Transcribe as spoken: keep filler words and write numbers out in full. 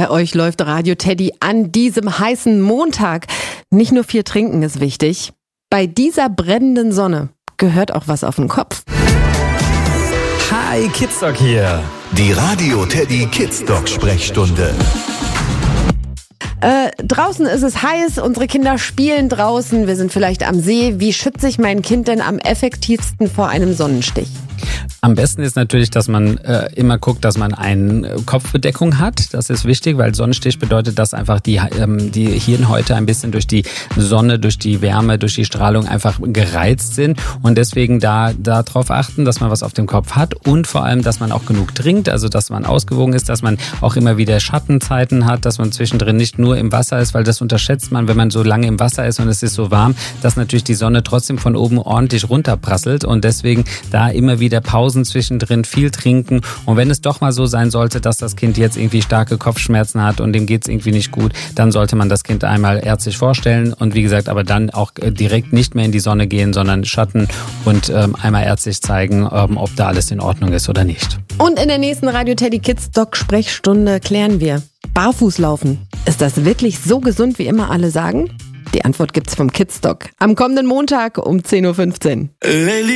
Bei euch läuft Radio Teddy an diesem heißen Montag. Nicht nur viel trinken ist wichtig. Bei dieser brennenden Sonne gehört auch was auf den Kopf. Hi, Kidsdoc hier. Die Radio Teddy Kidsdoc Sprechstunde. Äh, draußen ist es heiß, unsere Kinder spielen draußen, wir sind vielleicht am See. Wie schütze ich mein Kind denn am effektivsten vor einem Sonnenstich? Am besten ist natürlich, dass man äh, immer guckt, dass man eine Kopfbedeckung hat. Das ist wichtig, weil Sonnenstich bedeutet, dass einfach die, ähm, die Hirnhäute ein bisschen durch die Sonne, durch die Wärme, durch die Strahlung einfach gereizt sind. Und deswegen da darauf achten, dass man was auf dem Kopf hat und vor allem, dass man auch genug trinkt, also dass man ausgewogen ist, dass man auch immer wieder Schattenzeiten hat, dass man zwischendrin nicht nur im Wasser ist, weil das unterschätzt man, wenn man so lange im Wasser ist und es ist so warm, dass natürlich die Sonne trotzdem von oben ordentlich runterprasselt und deswegen da immer wieder Pausen zwischendrin, viel trinken und wenn es doch mal so sein sollte, dass das Kind jetzt irgendwie starke Kopfschmerzen hat und dem geht es irgendwie nicht gut, dann sollte man das Kind einmal ärztlich vorstellen und wie gesagt, aber dann auch direkt nicht mehr in die Sonne gehen, sondern Schatten und ähm, einmal ärztlich zeigen, ähm, ob da alles in Ordnung ist oder nicht. Und in der nächsten Radio Teddy Kidsdoc Sprechstunde klären wir, barfuß laufen, ist das wirklich so gesund, wie immer alle sagen? Die Antwort gibt's vom Kidsdoc am kommenden Montag um zehn Uhr fünfzehn.